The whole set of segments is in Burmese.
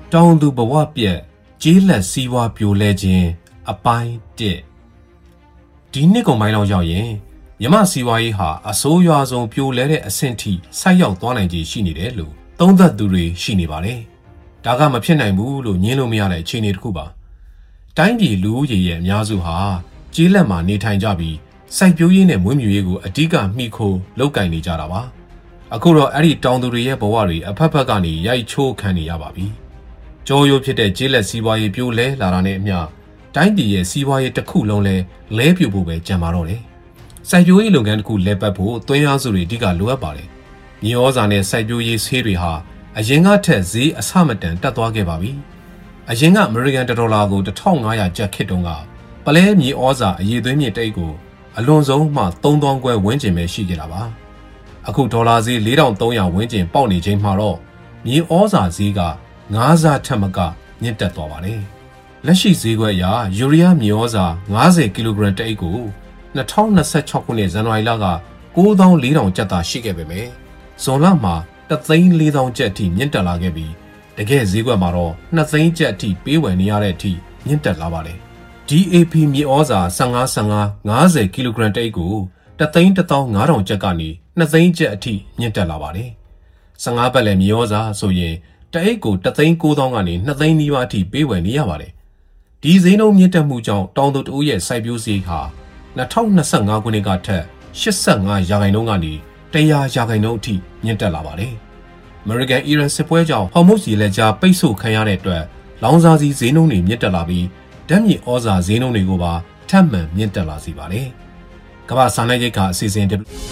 တောင်သူဘဝပြက်ကျေးလက်စီးပွားပြိုလဲခြင်းအပိုင်း1ဒီနှစ်ကုန်ပိုင်းလောက်ရောက်ရင်မြမစီးပွားရေးဟာအဆိုးရွားဆုံးပြိုလဲတဲ့အဆင့်ထိဆိုက်ရောက်သွားနိုင်ခြေရှိနေတယ်လို့သုံးသပ်သူတွေရှိနေပါတယ်။ဒါကမဖြစ်နိုင်ဘူးလို့ညင်းလို့မရတဲ့အခြေအနေတစ်ခုပါ။တိုင်းပြည်လူဦးရေရဲ့အများစုဟာကျေးလက်မှာနေထိုင်ကြပြီးစိုက်ပျိုးရေးနဲ့မွေးမြူရေးကိုအဓိကမှီခိုလုပ်ကိုင်နေကြတာပါ။အခုတော့အဲ့ဒီတောင်သူတွေရဲ့ဘဝတွေအဖက်ဖက်ကနေရိုက်ချိုးခံနေရပါပြီ။ကြောရိုးဖြစ်တဲ့ကျေးလက်စီးပွားရေးပြိုလဲလာတာနဲ့အမျှတိုင်းပြည်ရဲ့စီးပွားရေးတစ်ခုလုံးလဲပြိုဖို့ပဲကြံပါတော့တယ်။စိုက်ပျိုးရေးလုပ်ငန်းတစ်ခုလဲပတ်ဖို့သွင်းအားစုတွေအဓိကလိုအပ်ပါတယ်။မြေဩဇာနဲ့စိုက်ပျိုးရေးဆေးတွေဟာအရင်ကထက်ဈေးအဆမတန်တက်သွားခဲ့ပါပြီ။အရင်ကအမေရိကန်ဒေါ်လာကို1500ကျပ်ခေတ်တုန်းကပလဲမြေဩဇာအရေးသွင်းမြေတိတ်ကိုအလွန်ဆုံးမှ3000ကျွဲဝန်းကျင်ပဲရှိခဲ့တာပါ။အခုဒေါ်လာဈေး4300ဝန်းကျင်ပေါက်နေချိန်မှာတော့မြေဩဇာဈေးက9ဆထက်မကမြင့်တက်သွားပါတယ်။လက်ရှိဈေးကွက်အရယူရီးယားမြေဩဇာ50ကီလိုဂရမ်တအိတ်ကို2026ခုနှစ်ဇန်နဝါရီလက9400ကျပ်သာရှိခဲ့ပေမယ့်ဇွန်လမှာ1,400,000ကျပ်အထိမြင့်တက်လာခဲ့ပြီးတကယ်ဈေးကွက်မှာတော့2,000,000ကျပ်အထိပေးဝယ်နေရတဲ့အထိမြင့်တက်လာပါတယ်။ DAP မြေဩဇာ50ကီလိုဂရမ်တအိတ်ကို1,15,000ကျပ်ကနေ2,000,000ကျပ်အထိမြင့်တက်လာပါတယ်။15ပတ်လည်မြေဩဇာဆိုရင်တအိတ်ကို1,900,000ကနေ2,000,000နီးပါးအထိပေးဝယ်နေရပါတယ်။ဒီဈေးနှုန်းမြင့်တက်မှုကြောင့်တောင်သူတဦးရဲ့စိုက်ပျိုးဈေးဟာ2025ခုနှစ်ကထက်85%ကနေ100%အထိမြင့်တက်လာပါတယ်။ American Iran စစ်ပွဲကြောင့်ဟော်မုတ်စီလက်ကြားပိတ်ဆို့ခံရတဲ့အတွက်လောင်စာဆီဈေးနှုန်းတွေမြင့်တက်လာပြီးဓာတ်မြေဩဇာဈေးနှုန်းတွေကိုပါထပ်မံမြင့်တက်လာစေပါတယ်။ကမ္ဘာစားနပ်ရိက္ခာအစီအစဉ်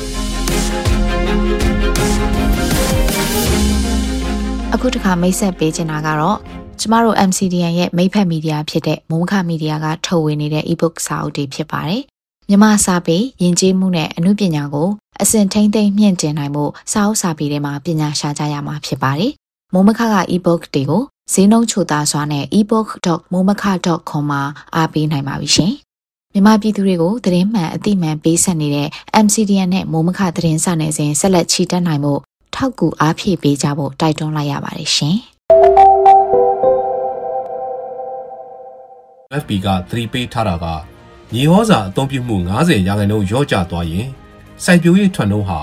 အခုတစ်ခါမိတ်ဆက်ပေးချင်တာကတော့ကျမတို့ MCDN ရဲ့မိတ်ဖက်မီဒီယာဖြစ်တဲ့မိုးမခမီဒီယာကထုတ်ဝေနေတဲ့ ebook စာအုပ်တွေဖြစ်ပါတယ်။မြန်မာစာပေယဉ်ကျေးမှုနဲ့အမှုပညာကိုအစဉ်ထိမ့်သိမ့်မြင့်တင်နိုင်မှုစာအုပ်စာပေတွေမှာပညာရှာကြရမှာဖြစ်ပါတယ်။မိုးမခက ebook တွေကိုဈေးနှုန်းချိုသာစွာနဲ့ ebook.momaka.com မှာအားပေးနိုင်ပါပြီရှင်။မြန်မာပြည်သူတွေကိုသတင်းမှန်အသိမှန်ပေးဆက်နေတဲ့ MCDN နဲ့မိုးမခသတင်းစာနယ်စဉ်ဆက်လက်ချီတက်နိုင်မှုထောက်ကူအားဖြည့်ပေးကြဖို့တိုက်တွန်းလိုက်ရပါတယ်ရှင်။ FB ကသတိပေးထားတာကမြေဩဇာအသုံးပြုမှု90%ရော့ကျသွားရင်စိုက်ပျိုးရေးထွက်နှုန်းဟာ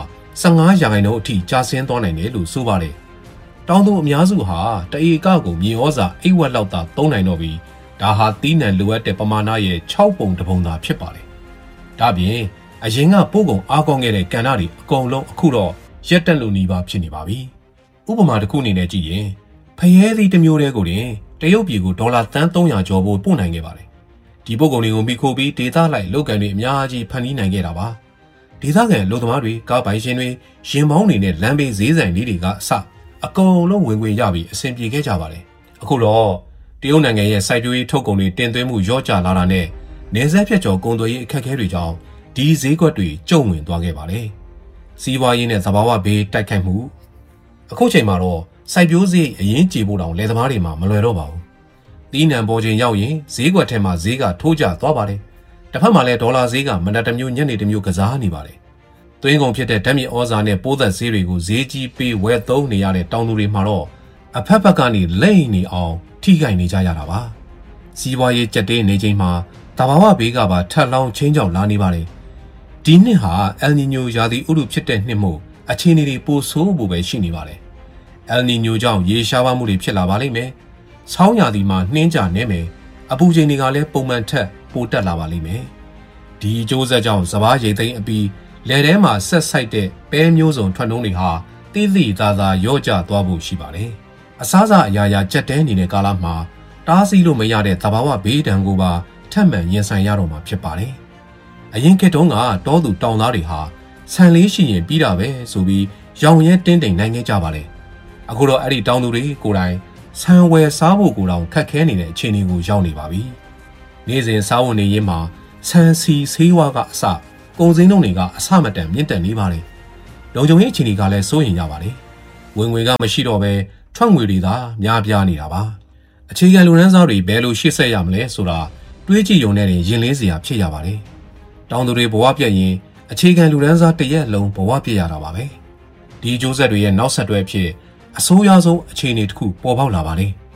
15%အထိကျဆင်းသွားနိုင်တယ်လို့ဆိုပါတယ်။တောင်သူအများစုဟာတဧကကိုမြေဩဇာအိတ်ဝက်လောက်သာသုံးနိုင်တော့ပြီးဒါဟာသီးနှံလိုအပ်တဲ့ပမာဏရဲ့6ပုံတစ်ပုံသာဖြစ်ပါတယ်။ဒါပြင်အရင်ကပို့ကုန်အားကောင်းခဲ့တဲ့ကဏ္ဍတွေအကုန်လုံးအခုတော့ရက်တက်လို့နေပါဖြစ်နေပါပြီ။ဥပမာတစ်ခုအနေနဲ့ကြည့်ရင်ဖရဲသီးတစ်မျိုးတည်းကိုတင်တရုတ်ပြည်ကိုဒေါ်လာသန်း300ကျော်ဖို့ပို့နိုင်ခဲ့ပါတယ်။ဒီပို့ကုန်တွေကိုမိခိုပြီးဒေသလိုက်လုပ်ကန်တွေအများကြီးဖန်တီးနိုင်ခဲ့တာပါ။ဒေသခံလူသမားတွေကားပိုင်ရှင်တွေရင်မောင်းတွေနဲ့လမ်းဘေးဈေးဆိုင်လေးတွေကအစအကုန်လုံးဝင်ခွင့်ရပြီးအဆင်ပြေခဲ့ကြပါတယ်။အခုတော့တရုတ်နိုင်ငံရဲ့စိုက်ပျိုးရေးထုတ်ကုန်တွေတင်သွင်းမှုရော့ကျလာတာနဲ့နယ်စပ်ဖြတ်ကျော်ကုန်သွယ်ရေးအခက်အခဲတွေကြောင့်ဒီဈေးကွက်တွေကျုံဝင်သွားခဲ့ပါတယ်။စီးပွားရေးနဲ့သဘာဝဘေးတိုက်ခိုက်မှုအခုချိန်မှာတော့စိုက်ပျိုးဈေးအရင်ကြေဖို့တောင်လယ်သမားတွေမှာမလွယ်တော့ပါဘူး။သီးနှံပေါ်ချိန်ရောက်ရင်ဈေးကွက်ထဲမှာဈေးကထိုးကျသွားပါတယ်။တစ်ဖက်မှာလည်းဒေါ်လာဈေးကမနက်တစ်မျိုးညနေတစ်မျိုးကစားနေပါတယ်။သွင်းကုန်ဖြစ်တဲ့ဓာတ်မြေဩဇာနဲ့ပိုးသက်ဈေးတွေကိုဈေးကြီးပေးဝယ်သုံးနေရတဲ့တောင်သူတွေမှာတော့အဖက်ဖက်ကနေလိမ့်နေအောင်ထိခိုက်နေကြရတာပါ။စီးပွားရေးကြက်တေးနေချိန်မှာတဘာဝဘေးကပါထပ်လောင်းချင်းကြောင်လာနေပါတယ်။ဒီနှစ်ဟာအယ်နီညိုရာသီဥတုဖြစ်တဲ့နှစ်မို့အခြေအနေတွေပိုဆိုးဖို့ပဲရှိနေပါတယ်။အယ်နီညိုကြောင့်ရေရှားပါမှုတွေဖြစ်လာပါလိမ့်မယ်။ဆောင်းရာသီမှာနှင်းကြနေမယ်။အပူချိန်တွေကလည်းပုံမှန်ထက်ပိုတက်လာပါလိမ့်မယ်။ဒီအကျိုးဆက်ကြောင့်စပါးရိတ်သိမ်းအပြီးလယ်ထဲမှာဆက်ဆိုင်တဲ့ပဲမျိုးစုံထွက်နှုန်းတွေဟာတိတိသားသားရော့ကျသွားဖို့ရှိပါတယ်။အစားအစာအရာရာကြက်တဲနေတဲ့ကာလမှာတားဆီးလို့မရတဲ့သဘာဝဘေးဒဏ်ကိုပါထပ်မံရင်ဆိုင်ရတော့မှာဖြစ်ပါတယ်။အရင်ခေတ်တုန်းကတောသူတောင်သားတွေဟာဆန်လေးရှိရင်ပြီးတာပဲဆိုပြီးရောင်ရဲတင်းတိမ်နိုင်ခဲ့ကြပါလေ။အခုတော့အဲ့ဒီတောင်သူတွေကိုယ်တိုင်ဆန်ဝယ်စားဖို့ကိုယ်တော်ခက်ခဲနေတဲ့အခြေအနေကိုရောက်နေပါပြီ။နေ့စဉ်စားဝန်နေရင်းမှာဆန်စီဆေးဝါးကအစကုန်စည်နှုန်းတွေကအဆမတန်မြင့်တက်နေပါလေ။လုံခြုံရေးအခြေအနေကလည်းစိုးရိမ်ရပါလေ။ဝင်ငွေကမရှိတော့ပဲထွက်ငွေတွေသာများပြားနေတာပါ။အခြေခံလူတန်းစားတွေဘယ်လိုရှေ့ဆက်ရမလဲဆိုတာတွေးကြည့်ရုံနဲ့ရင်လေးစရာဖြစ်ရပါလေ။တောင်သူတွေဘဝပြည့်ရင်အခြေခံလူတန်းစားတရက်လုံးဘဝပြည့်ရတာပါပဲ။ဒီအကျိုးဆက်တွေရဲ့နောက်ဆက်တွဲဖြစ်အဆိုးရွားဆုံးအခြေအနေတစ်ခုပေါ်ပေါက်လာပါလေ။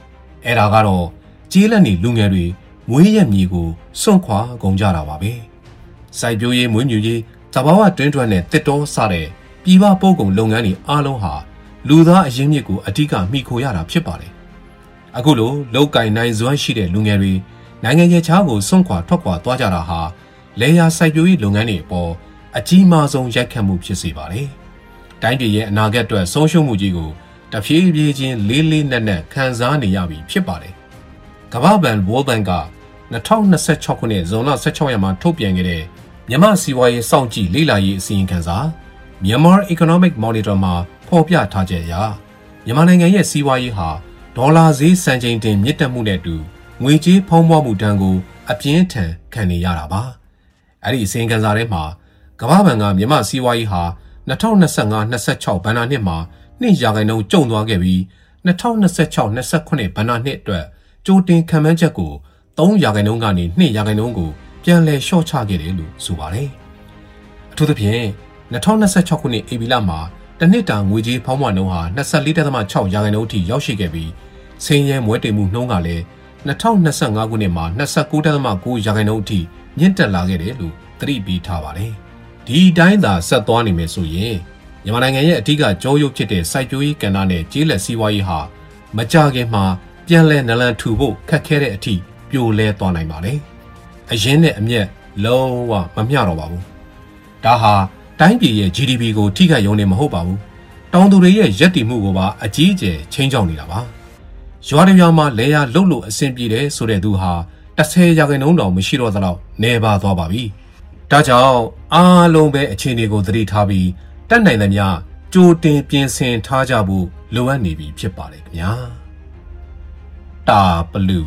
အဲ့ဒါကတော့ကျေးလက်နေလူငယ်တွေမွေးရမြေကိုစွန့်ခွာကုန်ကြတာပါပဲစိုက်ပျိုးရေးမွေးမြူရေးသဘာဝတွင်းထွက်နဲ့တစ်တောစတဲ့ပြည်ပပို့ကုန်လုပ်ငန်းတွေအားလုံးဟာလူသားအရင်းမြစ်ကိုအဓိကမှီခိုရတာဖြစ်ပါတယ်အခုလိုလောက်ကင်နိုင်စွမ်းရှိတဲ့လူငယ်တွေနိုင်ငံရဲ့ခြားကိုစွန့်ခွာထွက်ခွာသွားကြတာဟာလေယာစိုက်ပျိုးရေးလုပ်ငန်းတွေအပေါ်အကြီးမားဆုံးရိုက်ခတ်မှုဖြစ်စေပါတယ်တိုင်းပြည်ရဲ့အနာဂတ်အတွက်ဆုံးရှုံးမှုကြီးကိုတဖြည်းဖြည်းချင်းလေးလေးနက်နက်ခံစားနေရပြီဖြစ်ပါတယ်ကမ္ဘာ့ဘဏ် World Bank က2026ခုနှစ်ဇွန်လ16ရက်မှာထုတ်ပြန်ခဲ့တဲ့မြန်မာစီးပွားရေးစောင့်ကြည့်လေ့လာရေးအစီရင်ခံစာ Myanmar Economic Monitor မှာဖော်ပြထားချက်အရမြန်မာနိုင်ငံရဲ့စီးပွားရေးဟာဒေါ်လာဈေးစံချိန်တင်မြင့်တက်မှုနဲ့အတူငွေကြေးဖောင်းပွားမှုတန်းကိုအပြင်းထန်ခံနေရတာပါအဲ့ဒီအစီရင်ခံစာထဲမှာကမ္ဘာ့ဘဏ်ကမြန်မာစီးပွားရေးဟာ2025-26 ဘဏ္ဍာနှစ်မှာ2% ကျုံသွားခဲ့ပြီး2026-28 ဘဏ္ဍာနှစ်အတွက်ကြိုတင်ခံမှန်းချက်ကို3%ကနေ2%ကိုပြန်လည်လျှော့ချခဲ့တယ်လို့ဆိုပါတယ်အထူးသဖြင့်2026ခုနှစ်ဧပြီလမှာတစ်နှစ်တာငွေကြေးဖောင်းပွားနှုန်းဟာ24.6% အထိရောက်ရှိခဲ့ပြီးဆင်းရဲမွဲတေမှုနှုန်းကလည်း2025ခုနှစ်မှာ29.9% အထိမြင့်တက်လာခဲ့တယ်လို့သတိပေးထားပါတယ်ဒီတိုင်းသာဆက်သွားနေမယ်ဆိုရင်မြန်မာနိုင်ငံရဲ့အထူးကြောရုပ်ဖြစ်တဲ့စိုက်ပျိုးရေးကဏ္ဍနဲ့ကျေးလက်စီးပွားရေးဟာမကြခင်မှာပြန်လည်နလန်ထူဖို့ခက်ခဲတဲ့အထိပြိုလဲသွားနိုင်ပါတယ်။အရင်နဲ့အမျက်လုံးဝမမျှတော့ပါဘူး။ဒါဟာတိုင်းပြည်ရဲ့ GDP ကိုထိခိုက်ရုံနဲ့မဟုတ်ပါဘူး။တောင်သူတွေရဲ့ရည်တည်မှုကိုပါအကြီးအကျယ်ချိန်ချောက်နေတာပါ။ရွာတွေမှာလေယာလှုပ်လို့အဆင်ပြေတယ်ဆိုတဲ့သူဟာ10%တောင်မရှိတော့သလောက်နေပါသွားပါပြီ။ဒါကြောင့်အားလုံးပဲအခြေအနေကိုသတိထားပြီးတတ်နိုင်သမျှကြိုတင်ပြင်ဆင်ထားကြဖို့လိုအပ်နေပြီဖြစ်ပါတယ်ခင်ဗျာတာပလူ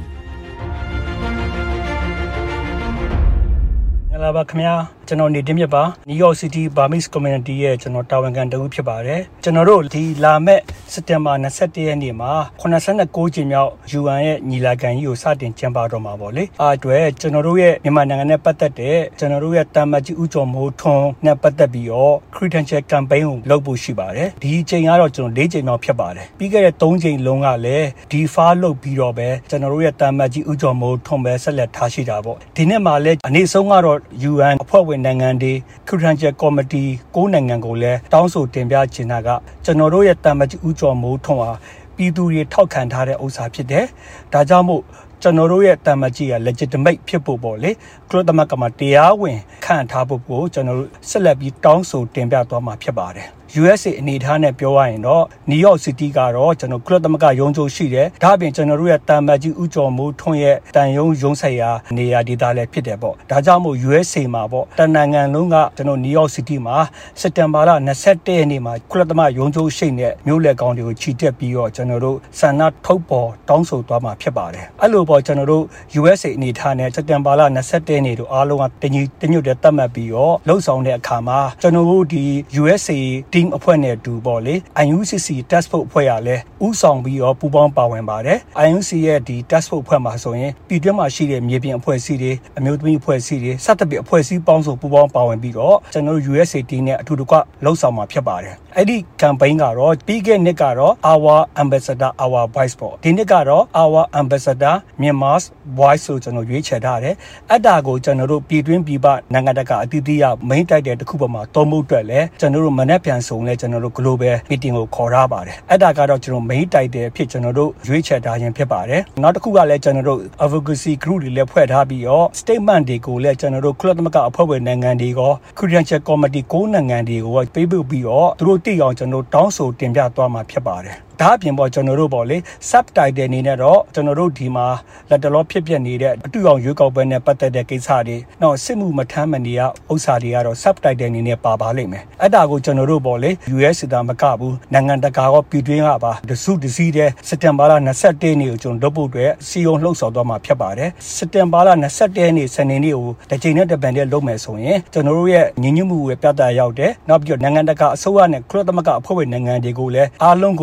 လာပါခင်ဗျာကျွန်တော်နေတင်မြတ်ပါ New York City Burmese Community ရဲ့ကျွန်တော်တာဝန်ခံတဦးဖြစ်ပါတယ်ကျွန်တော်တို့ဒီလာမဲ့စက်တင်ဘာ21ရက်နေ့မှာ89ကြိမ်မြောက် UN ရဲ့ညီလာခံကြီးကိုစတင်ကျင်းပတော့မှာပေါ့လေအားအတွက်ကျွန်တော်တို့ရဲ့မြန်မာနိုင်ငံနဲ့ပတ်သက်တဲ့ကျွန်တော်တို့ရဲ့တာမတ်ကြီးဦးကျော်မိုးထွန်းနဲ့ပတ်သက်ပြီးတော့ Credential Campaign ကိုလုပ်ဖို့ရှိပါတယ်ဒီအချိန်ကတော့ကျွန်တော်4ကြိမ်မြောက်ဖြစ်ပါတယ်ပြီးခဲ့တဲ့3ကြိမ်လုံးကလည်းဒီ file လုပ်ပြီးတော့ပဲကျွန်တော်တို့ရဲ့တာမတ်ကြီးဦးကျော်မိုးထွန်းပဲဆက်လက်ထားရှိတာပေါ့ဒီနေ့မှာလည်းအနေဆုံးကတော့ UN အဖွဲ့ဝင်နိုင်ငံတွေ Credential Committee 9နိုင်ငံကိုလည်းတောင်းဆိုတင်ပြချင်တာကကျွန်တော်တို့ရဲ့တာမတ်ကြီးဦးကျော်မိုးထွန်းဟာပြည်သူတွေထောက်ခံထားတဲ့ဥစ္စာဖြစ်တယ်။ဒါကြောင့်မို့ကျွန်တော်တို့ရဲ့တာမတ်ကြီးက legitimate ဖြစ်ဖို့ပေါ့လေ။ကုလသမဂ္ဂမှာတရားဝင်ခန့်ထားဖို့ကိုကျွန်တော်တို့ဆက်လက်ပြီးတောင်းဆိုတင်ပြသွားမှာဖြစ်ပါတယ်။ USA အနေထားနဲ့ပြောရရင်တော့ New York City ကတော့ကျွန်တော်ကုလသမဂ္ဂရုံးချုပ်ရှိတယ်။ဒါအပြင်ကျွန်တော်တို့ရဲ့တာမတ်ကြီးဦးကျော်မိုးထွန်းရဲ့တန်ယုံရုံးဆိုင်ရာနေရာဒေသလည်းဖြစ်တယ်ပေါ့။ဒါကြောင့်မို့ USA မှာပေါ့တနိုင်ငံလုံးကကျွန်တော် New York City မှာစက်တင်ဘာလ21ရက်နေ့မှာကုလသမဂ္ဂရုံးချုပ်ရှိတဲ့မြို့လက်ကောင်တွေကိုချီတက်ပြီးတော့ကျွန်တော်တို့ဆန္ဒထုတ်ပေါ်တောင်းဆိုသွားမှာဖြစ်ပါတယ်။အဲ့လိုပေါ့ကျွန်တော်တို့ USA အနေထားနဲ့စက်တင်ဘာလ21ရက်နေ့တို့အားလုံးကတညွတ်တဲ့တတ်မှတ်ပြီးတော့လှုပ်ဆောင်တဲ့အခါမှာကျွန်တော်တို့ဒီ USA team အဖွဲ့နဲ့တူပေါ့လေ IUCC task force အဖွဲ့ကလည်းဥဆောင်ပြီးတော့ပူးပေါင်းပါဝင်ပါတယ် IUCC ရဲ့ဒီ task force အဖွဲ့မှာဆိုရင်ပြည်တွင်းမှာရှိတဲ့မြေပြင်အဖွဲ့အစည်းတွေအမျိုးသမီးအဖွဲ့အစည်းတွေစသဖြင့်အဖွဲ့အစည်းပေါင်းစုံပူးပေါင်းပါဝင်ပြီးတော့ကျွန်တော်တို့ USA team နဲ့အထူးတကွလှုပ်ဆောင်မှာဖြစ်ပါတယ်အဲ့ဒီ campaign ကတော့ပြီးခဲ့နှစ်ကတော့ Our Ambassador Our Voice ပေါ့ဒီနှစ်ကတော့ Our Ambassador Myanmar's Voice ဆိုကျွန်တော်ရွေးချယ်ထားတယ်အဲ့ဒါကိုကျွန်တော်တို့ပြည်တွင်းပြည်ပနိုင်ငံတကာအသီးသီးက main တိုက်တဲ့တစ်ခုပေါ်မှာသုံးဖို့အတွက်လဲကျွန်တော်တို့မနက်ပြန်ဆုံးလဲကျွန်တော်တို့ global meeting ကိုခေါ်ထားပါတယ်အဲ့ဒါကတော့ကျွန်တော် main တိုက်တဲ့အဖြစ်ကျွန်တော်တို့ရွေးချယ်ထားခြင်းဖြစ်ပါတယ်နောက်တစ်ခုကလည်းကျွန်တော်တို့ advocacy group တွေလည်းဖွဲ့ထားပြီးတော့ statement တွေကိုလည်းကျွန်တော်တို့ကုလသမဂ္ဂအဖွဲ့ဝင်နိုင်ငံတွေက Credential Committee 9နိုင်ငံတွေကိုပေးပို့ပြီးတော့သူတို့သိအောင်ကျွန်တော်တောင်းဆိုတင်ပြသွားမှာဖြစ်ပါတယ်ဒါအပြင်ပေါ့ကျွန်တော်တို့ပေါ့လေ subtitle အနေနဲ့တော့ကျွန်တော်တို့ဒီမှာလက်တလောဖြစ်ပြနေတဲ့အတူအောင်ရွေးကောက်ပွဲနဲ့ပတ်သက်တဲ့ကိစ္စတွေနောက်စစ်မှုမထမ်းမနေရဥစ္စာတွေကတော့ subtitle အနေနဲ့ပါလိမ့်မယ်အဲ့ဒါကိုကျွန်တော်တို့ပေါ့လေ US တာမကဘူးနိုင်ငံတကာရောပြည်တွင်းကပါတစုတစည်းတဲ့စက်တင်ဘာလ21ရက်နေ့ကိုကျွန်တော်လုပ်ဖို့အတွက်စီယုံလှုပ်ဆောင်သွားမှာဖြစ်ပါတယ်စက်တင်ဘာလ21ရက်နေ့စနေနေ့ကိုတစ်ချိန်နဲ့တစ်ပန်တည်းလုပ်မယ်ဆိုရင်ကျွန်တော်တို့ရဲ့ညီညွတ်မှုကိုပြသရောက်တယ်နောက်ပြီးတော့နိုင်ငံတကာအစိုးရနဲ့ကုလသမဂ္ဂအဖွဲ့ဝင်နိုင်ငံတွေကိုလည်းအားလုံးကိုပေါ့ကျွန်တော်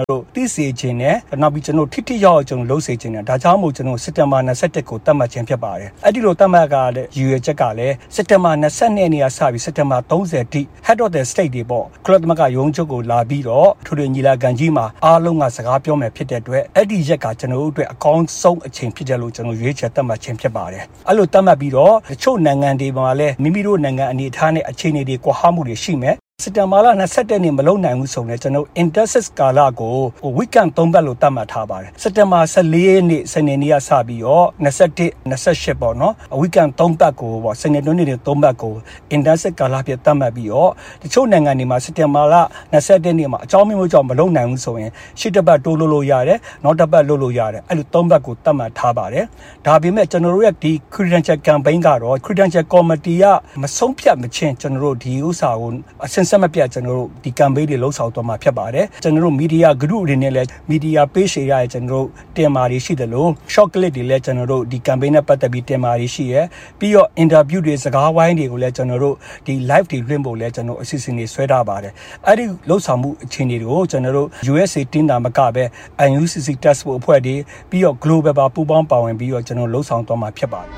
တော်တို့သိစေခြင်းနဲ့နောက်ပြီးကျွန်တော်ထိထိရောက်အောင်ကျွန်တော်လုပ်စေခြင်းနဲ့ဒါကြောင့်မို့ကျွန်တော်စက်တင်ဘာ21ကိုသတ်မှတ်ခြင်းဖြစ်ပါတယ်အဲ့ဒီလိုသတ်မှတ်ကလည်းရည်ရွယ်ချက်ကလည်းစက်တင်ဘာ22ရက်နေ့ကစပြီးစက်တင်ဘာ30ထိ Head of the State တွေပေါ့ကုလသမဂ္ဂရုံးချုပ်ကိုလာပြီးတော့ထိုတွေညီလာခံကြီးမှာအားလုံးကစကားပြောမယ်ဖြစ်တဲ့အတွက်အဲ့ဒီရက်ကကျွန်တော်တို့အတွက်အကောင်းဆုံးအချိန်ဖြစ်တယ်လို့ကျွန်တော်ရွေးချယ်သတ်မှတ်ခြင်းဖြစ်ပါတယ်အဲ့လိုသတ်မှတ်ပြီးတော့တချို့နိုင်ငံတွေမှာလည်းမိမိတို့နိုင်ငံအနေအထားနဲ့အခြေအနေတွေကွာဟမှုတွေရှိမယ်စက်တင်ဘာလ21ရက်နေ့မလုံနိုင်ဘူးဆိုရင်ကျွန်တော် Interset ကာလကို weekend 3ပတ်လို့သတ်မှတ်ထားပါတယ်စက်တင်ဘာ14ရက်နေ့စနေနေ့ကစပြီးတော့21 28ပေါ့နော် weekend 3ပတ်ကိုပေါ့စနေနေ့နေ့3ပတ်ကို Interset ကာလပြသတ်မှတ်ပြီးတော့တချို့နိုင်ငံတွေမှာစက်တင်ဘာလ21ရက်နေ့မှာအကြောင်းမျိုးကြောင့်မလုံနိုင်ဘူးဆိုရင်ရှစ်တစ်ပတ်တိုးလို့ရတယ်နောက်တစ်ပတ်လုပ်လို့ရတယ်အဲ့လို3ပတ်ကိုသတ်မှတ်ထားပါတယ်ဒါပေမဲ့ကျွန်တော်တို့ရဲ့ဒီ credential campaign ကတော့ credential committee ကမဆုံးဖြတ်မချင်းကျွန်တော်တို့ဒီဥစ္စာကိုဆက်မပြတ်ကျွန်တော်တို့ဒီ campaign တွေလှုပ်ဆောင်သွားမှာဖြစ်ပါတယ်ကျွန်တော်တို့ media group တွေနဲ့လည်း media page တွေရကျွန်တော်တို့တင်မာတွေရှိတယ်လို့ short clip တွေလည်းကျွန်တော်တို့ဒီ campaign နဲ့ပတ်သက်ပြီးတင်မာတွေရှိရပြီးတော့ interview တွေစကားဝိုင်းတွေကိုလည်းကျွန်တော်တို့ဒီ live တွေလွှင့်ဖို့လည်းကျွန်တော်အစီအစဉ်တွေဆွဲထားပါတယ်အဲ့ဒီလှုပ်ဆောင်မှုအခြေအနေတွေကိုကျွန်တော်တို့ USA တင်းတာမကပဲ UNCC task force အဖွဲ့တွေပြီးတော့ global ပါပူးပေါင်းပါဝင်ပြီးတော့ကျွန်တော်လှုပ်ဆောင်သွားမှာဖြစ်ပါတယ်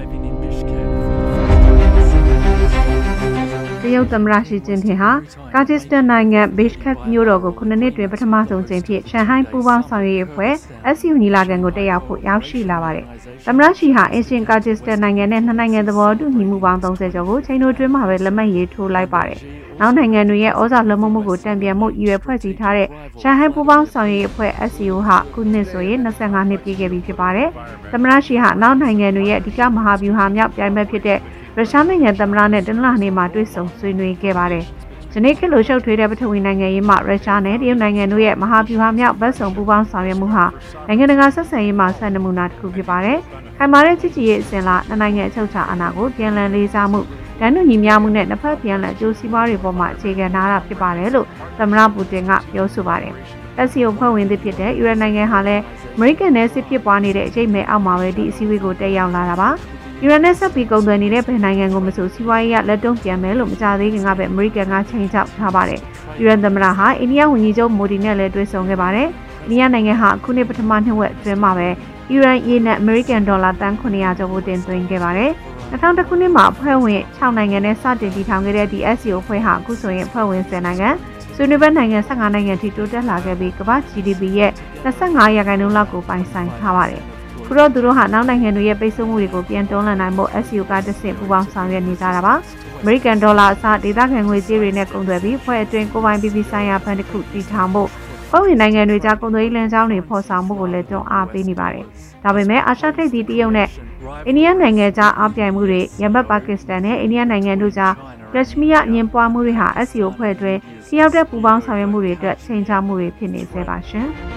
တရုတ်သမ္မတရှီကျင်းဖျင်ဟာကာဂျစ်စတန်နိုင်ငံဘေ့ခတ်မြို့တော်ကို9နှစ်တွင်ပထမဆုံးကြိမ်ဖြစ်ရှန်ဟိုင်းပူးပေါင်းဆောင်ရွက်ရေးအဖွဲ့ SCU ညီလာခံကိုတက်ရောက်ဖို့ရောက်ရှိလာပါတယ်။သမ္မတရှီဟာအရှင်ကာဂျစ်စတန်နိုင်ငံနဲ့နှစ်နိုင်ငံသဘောတူညီမှုပေါင်း30ကျော်ကိုချိန်တိုတွင်းမှာပဲလက်မှတ်ရေးထိုးလိုက်ပါတယ်။နောက်နိုင်ငံတွေရဲ့ဩဇာလွှမ်းမိုးမှုကိုတံပြန်မှုရည်ရွယ်ဖွဲ့စည်းထားတဲ့ရှန်ဟိုင်းပူးပေါင်းဆောင်ရွက်ရေးအဖွဲ့ SCU ဟာခုနှစ်ဆိုရင်25နှစ်ပြည့်ခဲ့ပြီဖြစ်ပါတယ်။သမ္မတရှီဟာနောက်နိုင်ငံတွေရဲ့အဓိကမဟာဗျူဟာမြောက်ပြိုင်ဘက်ဖြစ်တဲ့ရုရှားနိုင်ငံသမ္မတနဲ့တနင်္လာနေ့မှာတွေ့ဆုံဆွေးနွေးခဲ့ပါတယ်။ဒီနေ့ခေတ်လိုရှုပ်ထွေးတဲ့ပထဝီနိုင်ငံရေးမှာရုရှားနဲ့တရုတ်နိုင်ငံတို့ရဲ့မဟာဗျူဟာမြောက်ဗတ်စုံပူးပေါင်းဆောင်ရွက်မှုဟာနိုင်ငံတကာဆက်ဆံရေးမှာစံနမူနာတစ်ခုဖြစ်ပါတယ်။ခိုင်မာတဲ့ချစ်ကြည်ရေးအစဉ်လာနိုင်ငံအချုပ်အခြာအာဏာကိုပြန်လည်လေးစားမှုတန်းတူညီမျှမှုနဲ့နှစ်ဖက်ပြန်လည်အကျိုးစီးပွားတွေပေါ်မှာအခြေခံထားတာဖြစ်ပါတယ်လို့သမ္မတပူတင်ကပြောဆိုပါတယ်။ SCO ဖွဲ့ဝင်သစ်ဖြစ်တဲ့ယူရိုနိုင်ငံဟာလည်းအမေရိကန်နဲ့စစ်ဖြစ်ပွားနေတဲ့အချိန်မဲ့အောက်မှာပဲဒီအစည်းအဝေးကိုတက်ရောက်လာတာပါ။ယူရိုနဲ့ဆက်ပြီးကုန်သွယ်နေတဲ့ဗဟိုနိုင်ငံကိုမဆိုစီးပွားရေးရလက်တုံ့ပြန်မယ်လို့မကြသေးခင်ကပဲအမေရိကန်ကချိန်ချောက်ထားပါတယ်။ယူရိုသမ္မတဟာအိန္ဒိယဝန်ကြီးချုပ်မိုဒီနဲ့လည်းတွေ့ဆုံခဲ့ပါတယ်။အိန္ဒိယနိုင်ငံဟာအခုနှစ်ပထမနှစ်ဝက်အတွင်းမှာပဲယူရိုရေနဲ့အမေရိကန်ဒေါ်လာတန်900ကျော်ကိုတင်သွင်းခဲ့ပါတယ်။2000ခုနှစ်မှာအဖွဲ့ဝင်6နိုင်ငံနဲ့စတင်တည်ထောင်ခဲ့တဲ့ဒီ SCO အဖွဲ့ဟာအခုဆိုရင်အဖွဲ့ဝင်10နိုင်ငံဆွေးနွေးပွဲနိုင်ငံ15နိုင်ငံထိတိုးတက်လာခဲ့ပြီးကမ္ဘာ GDP ရဲ့25%လောက်ကိုပိုင်ဆိုင်ထားပါတယ်။ခုတော့သူတို့ဟာနောက်နိုင်ငံတွေရဲ့ပိတ်ဆို့မှုတွေကိုပြန်တွန်းလှန်နိုင်ဖို့ SCO ကတဆင့်ပူးပေါင်းဆောင်ရွက်နေကြတာပါ။ American Dollar အစားဒေသခံငွေကြေးတွေနဲ့ကုန်သွယ်ပြီးဖွဲ့အတွင်းကိုပိုင် PP ဆိုင်ရာဖန်တစ်ခုတည်ထောင်ဖို့ပုံဝင်နိုင်ငံတွေကြားကုန်သွယ်ရေးလမ်းကြောင်းတွေဖော်ဆောင်မှုကိုလည်းတွန်းအားပေးနေပါတယ်။ဒါပေမဲ့အာရှထိပ်သီးတရုတ်နဲ့အိန္ဒိယနိုင်ငံကြားအားပြိုင်မှုတွေရမတ်ပါကစ္စတန်နဲ့အိန္ဒိယနိုင်ငံတို့ကြားကက်ရှမီးယားအငင်းပွားမှုတွေဟာ SCO ဖွဲ့အတွင်းထိရောက်တဲ့ပူးပေါင်းဆောင်ရွက်မှုတွေအတွက်ချိန်ချမှုတွေဖြစ်နေစေပါရှင်။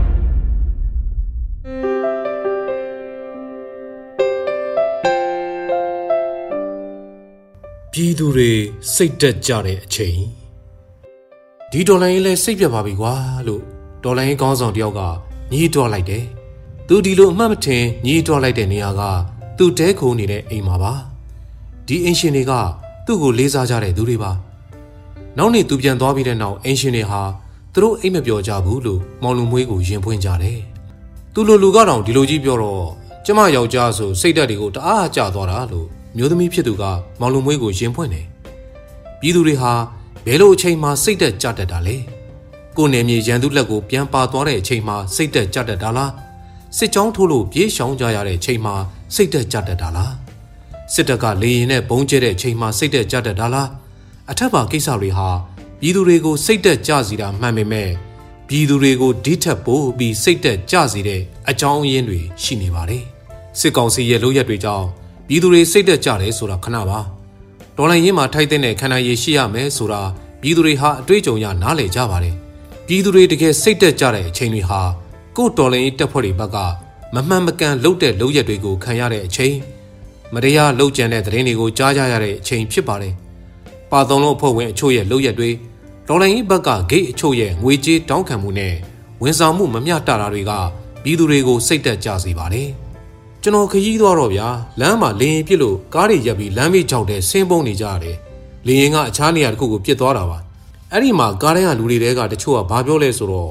ပြည်သူတွေစိတ်တက်ကြတဲ့အချိန်ဒီဒေါ်လာရေးလဲစိတ်ပြတ်ပါပြီကွာလို့ဒေါ်လာရေးကောင်းဆောင်တယောက်ကညှိတွားလိုက်တယ်။သူဒီလိုအမှတ်မထင်ညှိတွားလိုက်တဲ့နေရာကသူ့တဲခုံနေတဲ့အိမ်မှာပါ။ဒီအင်ရှင်တွေကသူ့ကိုလေးစားကြတဲ့သူတွေပါ။နောက်နေ့သူပြန်သွားပြီးတဲ့နောက်အင်ရှင်တွေဟာသူတို့အိမ်မပြောကြဘူးလို့မောင်လူမွေးကိုရင်ဖွင့်ကြတယ်။သူ့လူကတော့ဒီလိုကြီးပြောတော့ကျမယောက်ျားဆိုစိတ်ဓာတ်တွေကိုတအားကျသွားတာလို့မျိုးသမီးဖြစ်သူကမောင်လူမွေးကိုရင်ဖွင့်တယ်။ပြည်သူတွေဟာဘယ်လိုအချိန်မှစိတ်သက်ကြတတ်တာလဲ။ကိုယ်နယ်မြေရန်သူလက်ကိုပြန်ပါသွားတဲ့အချိန်မှစိတ်သက်ကြတတ်တာလား။စစ်ကြောင်းထိုးလို့ပြေးရှောင်ကြရတဲ့အချိန်မှစိတ်သက်ကြတတ်တာလား။စစ်တပ်ကလေရင်နဲ့ဘုံကျဲတဲ့အချိန်မှစိတ်သက်ကြတတ်တာလား။အထက်ပါကိစ္စတွေဟာပြည်သူတွေကိုစိတ်သက်ကြစီတာမှန်ပေမဲ့ပြည်သူတွေကိုဒီထက်ပိုပြီးစိတ်သက်ကြစီတဲ့အကြောင်းအရင်းတွေရှိနေပါတယ်။စစ်ကောင်စီရဲ့လုပ်ရက်တွေကြောင့်ပြည်သူတွေစိတ်သက်ကြတယ်ဆိုတာခဏပါဒေါ်လာရင်းမှာထိုက်တဲ့ခန္ဓာရည်ရှိရမယ်ဆိုတာပြည်သူတွေဟာအတွေ့အကြုံရနားလည်ကြပါတယ်ပြည်သူတွေတကယ်စိတ်သက်ကြတဲ့အချိန်တွေဟာကိုယ်တော်လှန်ရေးတပ်ဖွဲ့တွေဘက်ကမမှန်မကန်လုပ်တဲ့လုပ်ရက်တွေကိုခံရတဲ့အချိန်မတရားလုပ်ကြံတဲ့သတင်းတွေကိုကြားကြရတဲ့အချိန်ဖြစ်ပါတယ်ပါသုံးလုံးအဖွဲ့ဝင်အချို့ရဲ့လုပ်ရက်တွေဒေါ်လာရင်းဘက်ကဂိတ်အချို့ရဲ့ငွေကြေးတောင်းခံမှုနဲ့ဝန်ဆောင်မှုမမျှတတာတွေကပြည်သူတွေကိုစိတ်သက်ကြစေပါတယ်ကျွန်တော်ခရီးသွားတော့ဗျာလမ်းမှာလေရင်ပြစ်လို့ကားတွေရပ်ပြီးလမ်းမေးကြောက်တဲ့ဆင်းပုံနေကြရတယ်လေရင်ကအခြားနေရာတစ်ခုကိုပြစ်သွားတာပါအဲ့ဒီမှာကားထဲကလူတွေတဲကတချို့ကဘာပြောလဲဆိုတော့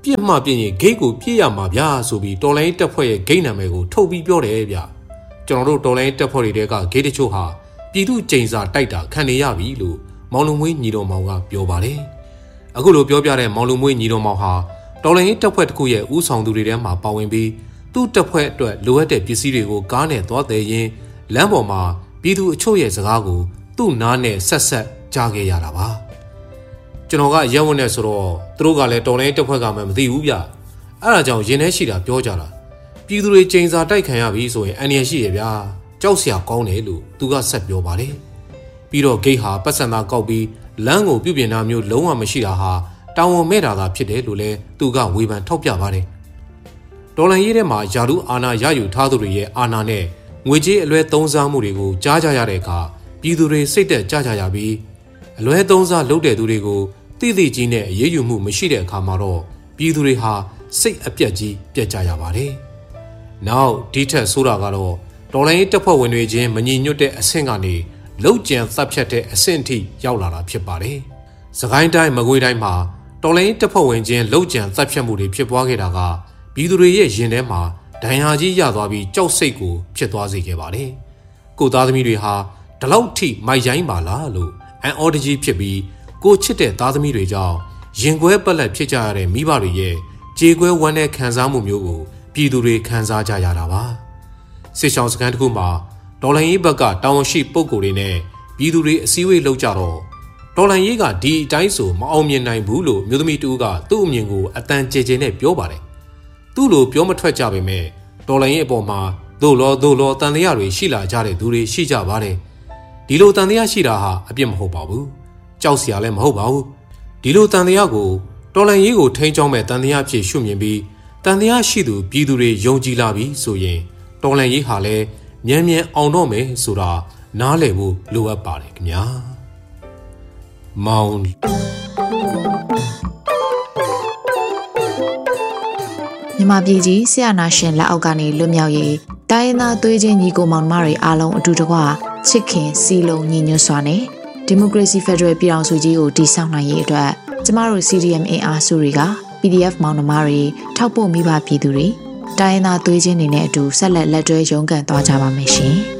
ပြစ်မှားပြင်းရင်ဂိတ်ကိုပြစ်ရမှာဗျာဆိုပြီးတော်လိုင်းတက်ဖွဲ့ရဲ့ဂိတ်နာမည်ကိုထုတ်ပြီးပြောတယ်ဗျကျွန်တော်တို့တော်လိုင်းတက်ဖွဲ့တွေကဂိတ်တချို့ဟာပြည်သူကျိန်စာတိုက်တာခံနေရပြီလို့မောင်လူမွေးညီတော်မောင်ကပြောပါတယ်အခုလိုပြောပြတဲ့မောင်လူမွေးညီတော်မောင်ဟာတော်လိုင်းတက်ဖွဲ့တစ်ခုရဲ့ဦးဆောင်သူတွေထဲမှာပါဝင်ပြီးသူ့တက်ဖွဲ့အတွက်လိုအပ်တဲ့ပစ္စည်းတွေကိုကားနဲ့သွားတယ်ရင်လမ်းပေါ်မှာပြည်သူအချို့ရဲ့စကားကိုသူ့နားနဲ့ဆက်ဆက်ကြားခဲ့ရတာပါကျွန်တော်ကရဲဝတ်နဲ့ဆိုတော့သူတို့ကလည်းတော်လိုင်းတက်ဖွဲ့ကမှမသိဘူးဗျအဲ့ဒါကြောင့်ရင်ထဲရှိတာပြောကြတာပြည်သူတွေကျိန်စာတိုက်ခံရပြီဆိုရင်အန္တရာယ်ရှိရဗျာကြောက်စရာကောင်းတယ်လို့သူကဆက်ပြောပါတယ်ပြီးတော့ဂိတ်ဟာပတ်စံသားကောက်ပြီးလမ်းကိုပြုပြင်တာမျိုးလုံးဝမရှိတာဟာတာဝန်မဲ့တာသာဖြစ်တယ်လို့လည်းသူကဝေဖန်ထောက်ပြပါတယ်ဒေါ်လာရေးထဲမှာယာရုအာဏာရယူထားသူတွေရဲ့အာဏာနဲ့ငွေကြေးအလွဲသုံးစားမှုတွေကိုကြားကြရတဲ့အခါပြည်သူတွေစိတ်သက်ကြကြရပြီးအလွဲသုံးစားလုပ်တဲ့သူတွေကိုတိတိကြီးနဲ့အရေးယူမှုမရှိတဲ့အခါမှာတော့ပြည်သူတွေဟာစိတ်အပြတ်ကြီးပြတ်ကြရပါတယ်နောက်ဒီထက်ဆိုးတာကတော့ဒေါ်လာရေးတပ်ဖွဲ့ဝင်တွေချင်းမညီညွတ်တဲ့အဆင့်ကနေလုံကျန်သတ်ဖြတ်တဲ့အဆင့်အထိရောက်လာတာဖြစ်ပါတယ်။စကိုင်းတိုင်းမကွေးတိုင်းမှာတော်လိုင်းတပ်ဖွဲ့ဝင်ချင်းလုံကျန်သတ်ဖြတ်မှုတွေဖြစ်ပွားခဲ့တာကပြည်သူတွေရဲ့ရင်ထဲမှာဒဏ်ရာကြီးရသွားပြီးကြောက်စိတ်ကိုဖြစ်သွားစေခဲ့ပါတယ်။ကိုသားသမီးတွေဟာဒီလောက်ထိမိုက်ရိုင်းပါလားလို့အန်အော်တကြီးဖြစ်ပြီးကိုချစ်တဲ့သားသမီးတွေကြောင့်ရင်ကွဲပက်လက်ဖြစ်ကြရတဲ့မိဘတွေရဲ့ကြေကွဲဝမ်းနဲ့ခံစားမှုမျိုးကိုပြည်သူတွေခံစားကြရတာပါ။စစ်ဆောင်စခန်းတစ်ခုမှာဒေါ်လာရေးဘက်ကတာဝန်ရှိပုဂ္ဂိုလ်တွေနဲ့ပြည်သူတွေအစည်းအဝေးလုပ်ကြတော့ဒေါ်လာရေးကဒီအတိုင်းဆိုမအောင်မြင်နိုင်ဘူးလို့မြို့သမီးတူကသူ့အမြင်ကိုအတန်ကျေကျေနဲ့ပြောပါတယ်။သူ့လိုပြောမထွက်ကြပေမဲ့ဒေါ်လာရေးအပေါ်မှာသို့လောတန်တရားတွေရှိလာကြတဲ့သူတွေရှိကြပါတယ်။ဒီလိုတန်တရားရှိတာဟာအပြစ်မဟုတ်ပါဘူး။ကြောက်စရာလည်းမဟုတ်ပါဘူး။ဒီလိုတန်တရားကိုဒေါ်လာရေးကိုထိန်းချောင်းမဲ့တန်တရားဖြစ်ရှုမြင်ပြီးတန်တရားရှိသူပြည်သူတွေယုံကြည်လာပြီးဆိုရင်ဒေါ်လာရေးဟာလည်းမြန်အောင်တော့မယ်ဆိုတာနားလည်ဖို့လိုအပ်ပါတယ်ခင်ဗျာမောင်မြန်မာပြည်ကြီးဆရာနာရှင်လက်အောက်ကနေလွတ်မြောက်ရေးတိုင်းရင်းသားသွေးချင်းညီကိုမောင်နှမတွေအားလုံးအတူတကွချစ်ခင်စီလုံးညီညွတ်စွာနဲ့ဒီမိုကရေစီဖက်ဒရယ်ပြည်ထောင်စုကြီးကိုတည်ဆောက်နိုင်ရေးအတွက်ကျမတို့ CDM အင်အားစုတွေက PDF မောင်နှမတွေထောက်ပို့မိဘပြည်သူတွေတိုင်းရင်းသားသွေးချင်းတွေနဲ့အတူဆက်လက်တွဲရုန်းကန်သွားကြပါမယ်ရှင်